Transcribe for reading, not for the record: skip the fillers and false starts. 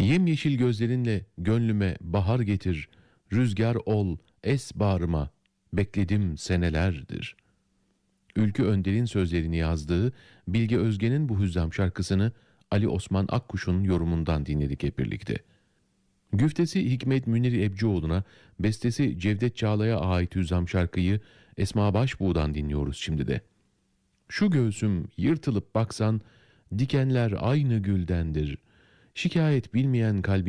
Yemyeşil gözlerinle gönlüme bahar getir, rüzgar ol, es bağrıma, bekledim senelerdir. Ülkü Önder'in sözlerini yazdığı Bilge Özgen'in bu hüzzam şarkısını Ali Osman Akkuş'un yorumundan dinledik hep birlikte. Güftesi Hikmet Münir Ebcioğlu'na, bestesi Cevdet Çağla'ya ait hüzzam şarkıyı Esma Başbuğ'dan dinliyoruz şimdi de. Şu göğsüm yırtılıp baksan, dikenler aynı güldendir. Şikayet bilmeyen kalbim